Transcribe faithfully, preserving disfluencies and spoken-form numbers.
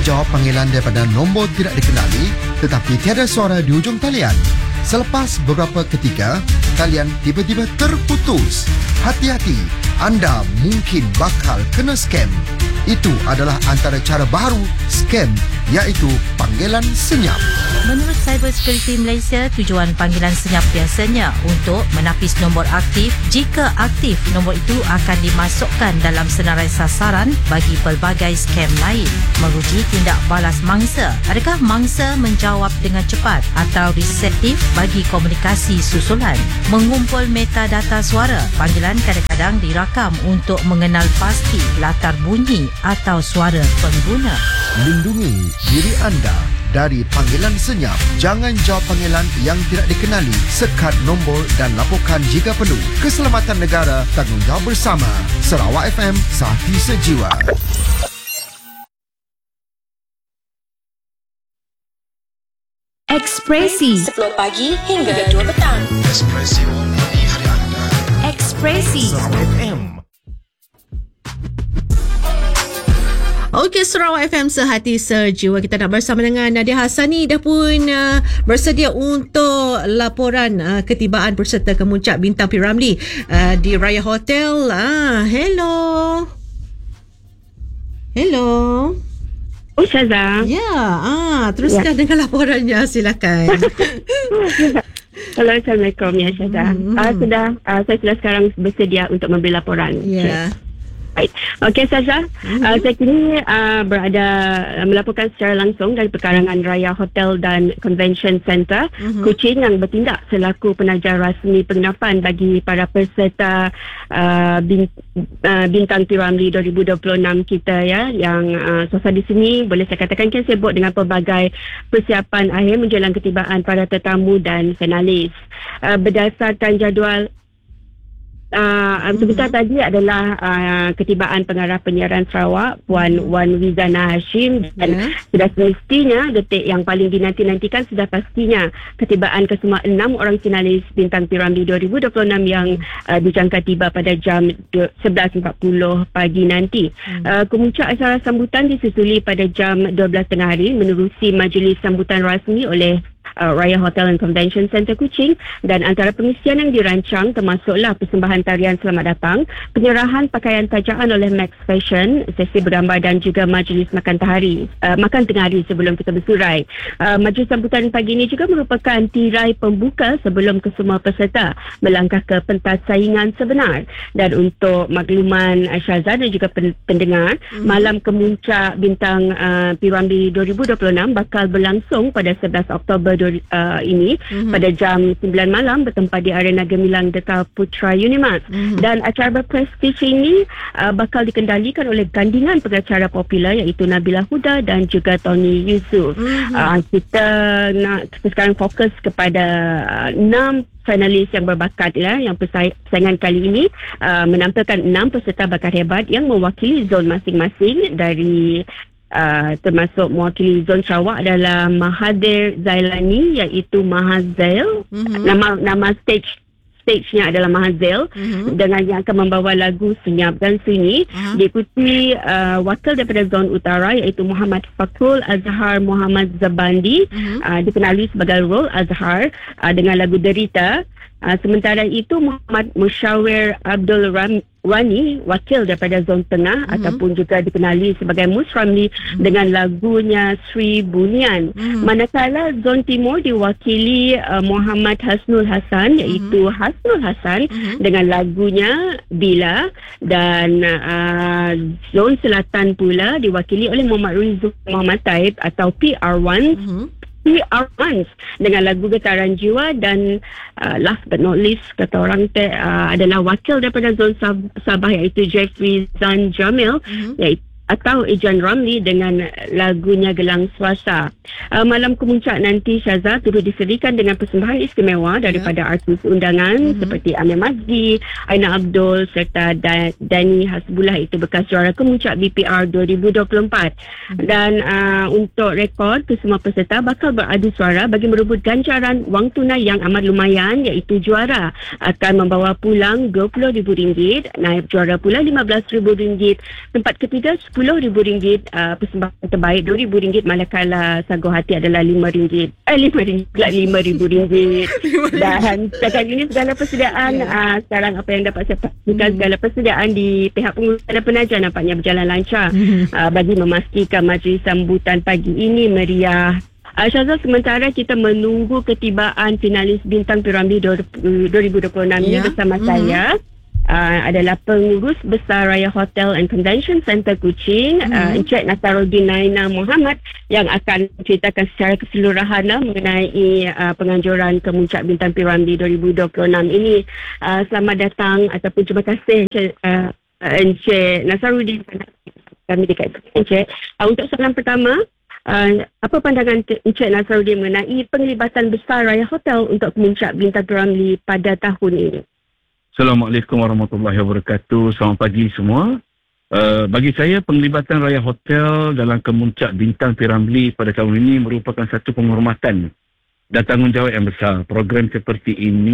jawab panggilan daripada nombor tidak dikenali tetapi tiada suara di ujung talian. Selepas beberapa ketika, talian tiba-tiba terputus. Hati-hati, anda mungkin bakal kena scam. Itu adalah antara cara baru scam, iaitu panggilan senyap. Menurut Cyber Security Malaysia, tujuan panggilan senyap biasanya untuk menapis nombor aktif. Jika aktif, nombor itu akan dimasukkan dalam senarai sasaran bagi pelbagai scam lain. Meruji tindak balas mangsa. Adakah mangsa menjawab dengan cepat atau reseptif bagi komunikasi susulan? Mengumpul metadata suara. Panggilan kadang-kadang dirakam untuk mengenal pasti latar bunyi atau suara pengguna. Lindungi diri anda dari panggilan senyap. Jangan jawab panggilan yang tidak dikenali. Sekat nombor dan laporkan jika perlu. Keselamatan negara, tanggungjawab bersama. Sarawak F M, Sahati Sejiwa. Ekspresi sepuluh pagi hingga dua petang. Ekspresi warnai hari anda. Ekspresi Sarawak F M. Okey, Sarawak F M Sehati Sejiwa. Kita nak bersama dengan Nadia Hassani. Dah pun uh, bersedia untuk laporan uh, ketibaan peserta kemuncak Bintang P. Ramlee uh, di Raya Hotel. Ah, hello. Hello. Oh, Syazah. Ya, ah, teruskan ya. dengan laporannya. Silakan. Hello, Assalamualaikum ya Syazah. Mm-hmm. Uh, sudah, uh, saya sudah sekarang bersedia untuk memberi laporan. Ya. Yeah. Baik. Okey, Sasha. Mm-hmm. Uh, saya kini uh, berada uh, melaporkan secara langsung dari perkarangan Raya Hotel dan Convention Center mm-hmm. Kuching yang bertindak selaku penajar rasmi penginapan bagi para peserta uh, bin, uh, Bintang P. Ramlee dua ribu dua puluh enam kita ya, yang uh, suasana di sini boleh saya katakan kan sibuk dengan pelbagai persiapan akhir menjelang ketibaan para tetamu dan finalis. Uh, berdasarkan jadual Uh, sebentar mm-hmm. tadi adalah uh, ketibaan pengarah penyiaran Sarawak Puan mm-hmm. Wan Wizana Hashim dan yeah. sudah semestinya detik yang paling dinanti-nantikan sudah pastinya ketibaan kesemua enam orang finalis Bintang P. Ramlee dua ribu dua puluh enam yang uh, dijangka tiba pada jam sebelas empat puluh pagi nanti. Mm-hmm. Uh, kemuncak acara sambutan disusuli pada jam dua belas tengah hari menerusi majlis sambutan rasmi oleh Uh, Raya Hotel and Convention Center Kuching, dan antara pengisian yang dirancang termasuklah persembahan tarian selamat datang, penyerahan pakaian tajaan oleh Max Fashion, sesi bergambar dan juga majlis makan tahari, uh, makan tengah hari sebelum kita bersurai. Uh, majlis sambutan pagi ini juga merupakan tirai pembuka sebelum kesemua peserta melangkah ke pentas saingan sebenar. Dan untuk makluman uh, Syazah dan juga pendengar, mm-hmm. malam kemuncak Bintang uh, P. Ramlee dua ribu dua puluh enam bakal berlangsung pada sebelas Oktober Uh, ini mm-hmm. pada jam sembilan malam bertempat di Arena Gemilang Deka Putra Unimas. Mm-hmm. Dan acara berprestij ini uh, bakal dikendalikan oleh gandingan pengacara popular iaitu Nabila Huda dan juga Tony Yusof. Mm-hmm. Uh, kita nak kita sekarang fokus kepada uh, enam finalis yang berbakat ya, yang persaingan kali ini uh, menampilkan enam peserta bakat hebat yang mewakili zon masing-masing. Dari Uh, termasuk mewakili zon Sarawak adalah Mahathir Zailani iaitu Mahazail. Mm-hmm. Nama nama stage stage-nya adalah Mahazail, mm-hmm. dengan yang akan membawa lagu Senyap dan Sunyi. Uh-huh. Diikuti uh, wakil daripada zon utara iaitu Muhammad Fakrul Azhar Muhammad Zabandi, mm-hmm. uh, dikenali sebagai Rol Azhar, uh, dengan lagu Derita. Uh, sementara itu Muhammad Musyawir Abdul Ram Wani, wakil daripada zon tengah, mm-hmm. ataupun juga dikenali sebagai Mus Ramlee, mm-hmm. dengan lagunya Sri Bunian. Mm-hmm. Manakala zon timur diwakili uh, Muhammad Hasnul Hasan, iaitu mm-hmm. Hasnul Hasan, mm-hmm. dengan lagunya Bila. Dan uh, zon selatan pula diwakili oleh Muhammad Rizul Muhammad Taib atau P R one. Mm-hmm. P R one dengan lagu Getaran Jiwa. Dan uh, last but not least, kata orang te, uh, adalah wakil daripada zon Sabah iaitu Jeffrey Zan Jamil, mm-hmm. iaitu atau Ejan Ramlee dengan lagunya Gelang Swasta. Uh, malam kemuncak nanti Syazah turut disediakan dengan persembahan istimewa daripada yeah. artis undangan mm-hmm. seperti Amir Mazdi, Aina Abdul serta da- Dani Hasbullah, itu bekas juara kemuncak B P R dua ribu dua puluh empat. Mm-hmm. Dan uh, untuk rekod, kesemua peserta bakal beradu suara bagi merebut ganjaran wang tunai yang amat lumayan, iaitu juara akan membawa pulang dua puluh ribu ringgit, naib juara pula lima belas ribu ringgit, tempat ketiga sepuluh sepuluh ribu ringgit uh, persembahan terbaik, dua ribu ringgit, manakala Sagu Hati adalah lima ringgit. Eh, lima ringgit pula, lima ribu ringgit. Dan setakat ini segala persediaan, yeah. uh, sekarang apa yang dapat saya pastikan, mm. segala persediaan di pihak pengurusan dan penaja nampaknya berjalan lancar mm. uh, bagi memastikan majlis sambutan pagi ini meriah. Uh, Syazal, sementara kita menunggu ketibaan finalis Bintang P Ramlee dua ribu dua puluh enam yeah. ini bersama mm-hmm. saya uh, adalah pengurus besar Raya Hotel and Convention Center Kuching, mm-hmm. uh, Encik Nasaruddin Naina Muhammad, yang akan menceritakan secara keseluruhan uh, mengenai uh, penganjuran Kemuncak Bintang P Ramlee dua ribu dua puluh enam ini. Uh, selamat datang ataupun terima kasih Encik, uh, Encik Nasaruddin kami dekat Encik. Uh, untuk soalan pertama, Uh, apa pandangan Encik Nasaruddin mengenai penglibatan besar Raya Hotel untuk Kemuncak Bintang P Ramlee pada tahun ini? Assalamualaikum warahmatullahi wabarakatuh. Selamat pagi semua. Uh, bagi saya, penglibatan Raya Hotel dalam Kemuncak Bintang P Ramlee pada tahun ini merupakan satu penghormatan dan tanggungjawab yang besar. Program seperti ini